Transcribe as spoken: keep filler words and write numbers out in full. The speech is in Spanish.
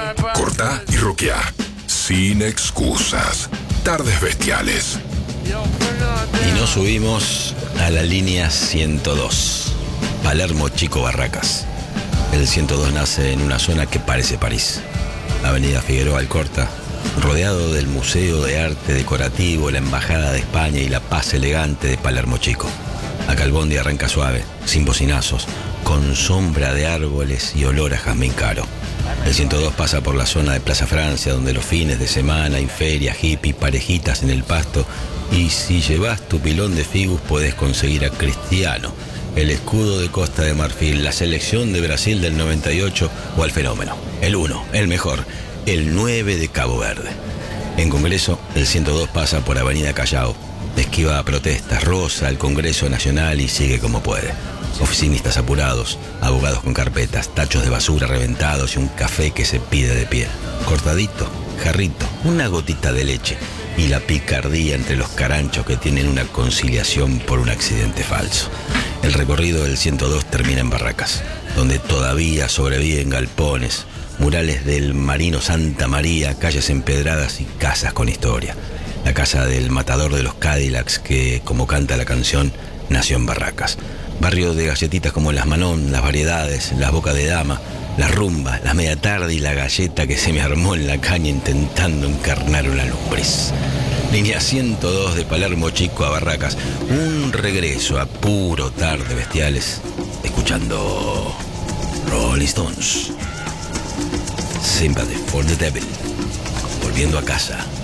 Cortá y roqueá. Sin excusas. Tardes Bestiales. Y nos subimos a la línea ciento dos. Palermo Chico Barracas. El ciento dos nace en una zona que parece París. Avenida Figueroa Alcorta, rodeado del Museo de Arte Decorativo, la Embajada de España y la Paz Elegante de Palermo Chico. Acá el bondi arranca suave, sin bocinazos, con sombra de árboles y olor a jazmín caro. El ciento dos pasa por la zona de Plaza Francia, donde los fines de semana hay feria, hippie, parejitas en el pasto, y si llevas tu pilón de figus podés conseguir a Cristiano, el escudo de Costa de Marfil, la selección de Brasil del noventa y ocho o al Fenómeno, el uno, el mejor, el nueve de Cabo Verde. En Congreso, el ciento dos pasa por Avenida Callao, esquiva protestas, roza al Congreso Nacional y sigue como puede. Oficinistas apurados, abogados con carpetas, tachos de basura reventados y un café que se pide de pie. Cortadito, jarrito, una gotita de leche y la picardía entre los caranchos que tienen una conciliación por un accidente falso. El recorrido del ciento dos termina en Barracas, donde todavía sobreviven galpones, murales del Marino Santa María, calles empedradas y casas con historia. La casa del matador de los Cadillacs que, como canta la canción, nació en Barracas. Barrio de galletitas como las Manón, las Variedades, las Boca de Dama, las Rumbas, las Media Tarde y la galleta que se me armó en la caña intentando encarnar una lombriz. Línea ciento dos de Palermo Chico a Barracas. Un regreso a puro Tarde Bestiales, escuchando Rolling Stones. Sympathy for the Devil. Volviendo a casa.